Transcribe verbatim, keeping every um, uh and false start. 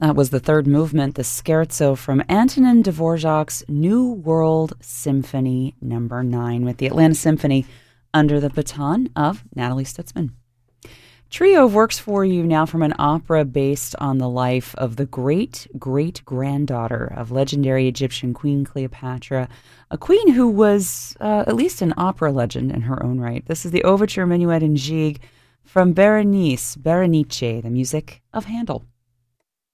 That was the third movement, the Scherzo from Antonin Dvorak's New World Symphony Number Nine, with the Atlanta Symphony under the baton of Natalie Stutzman. Trio of works for you now from an opera based on the life of the great-great-granddaughter of legendary Egyptian Queen Cleopatra, a queen who was uh, at least an opera legend in her own right. This is the Overture Minuet in Gigue from Berenice, Berenice, the music of Handel.